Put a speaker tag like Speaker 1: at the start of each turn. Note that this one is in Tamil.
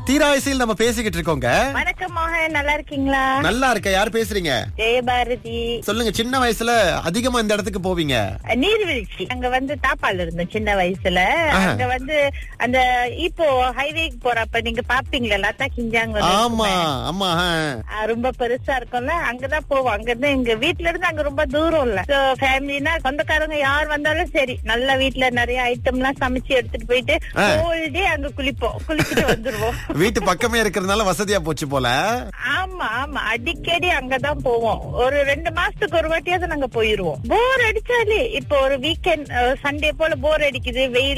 Speaker 1: தீராயசையில் நம்ம பேசிக்கிட்டு இருக்கோங்க.
Speaker 2: வணக்கம் மோகன், நல்லா இருக்கீங்களா?
Speaker 1: நல்லா இருக்க. யார் பேசுறீங்க?
Speaker 2: ஜெயபாரதி.
Speaker 1: சொல்லுங்க. சின்ன வயசுல அதிகமா இந்த இடத்துக்கு போவீங்க?
Speaker 2: நீர்வீழ்ச்சி. அங்க வந்து தாப்பால் இருந்தோம் சின்ன வயசுல. அங்க வந்து அந்த இப்போ ஹைவேக்கு போறப்ப நீங்க பாப்பீங்களா லதா கிஞ்சாங்?
Speaker 1: ஆமா ஆமா.
Speaker 2: ரொம்ப பெருசா இருக்கும்ல, அங்கதான் போவோம். அங்கிருந்து எங்க வீட்டுல இருந்து அங்க ரொம்ப தூரம் இல்ல. ஃபேமிலினா சொந்தக்காரங்க யார் வந்தாலும் சரி, நல்ல வீட்டுல நிறைய ஐட்டம் எல்லாம் சமைச்சு எடுத்துட்டு போயிட்டு ஹோல் டே அங்க குளிச்சுட்டு வந்துருவோம்.
Speaker 1: வீட்டு பக்கமே இருக்கிறதுனால வசதியா போச்சு போல.
Speaker 2: ஆமா ஆமா, அடிக்கடி அங்கதான் போவோம். ஒரு 2 மாசத்துக்கு ஒரு வாட்டியாவது நாங்க போயிருவோம். போர் அடிச்சாலே, இப்போ ஒரு வீக்கெண்ட் சண்டே போல போர் அடிக்குது, வெயில்